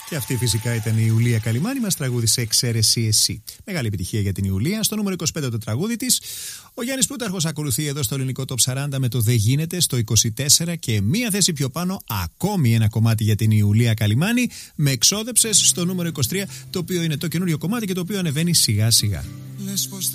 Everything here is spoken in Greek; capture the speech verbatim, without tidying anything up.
Και αυτή φυσικά ήταν η Ιουλία Καλυμάνη, μας τραγούδισε «Εξαίρεση εσύ». Μεγάλη επιτυχία για την Ιουλία. Στο νούμερο είκοσι πέντε το τραγούδι της. Ο Γιάννης Πλούταρχος ακολουθεί εδώ στο ελληνικό Top σαράντα με το «Δεν γίνεται» στο είκοσι τέσσερα και μία θέση πιο πάνω ακόμη ένα κομμάτι για την Ιουλία Καλυμάνη με «Εξόδεψες» στο νούμερο είκοσι τρία, το οποίο είναι το καινούριο κομμάτι και το οποίο ανεβαίνει σιγά σιγά. Λες πως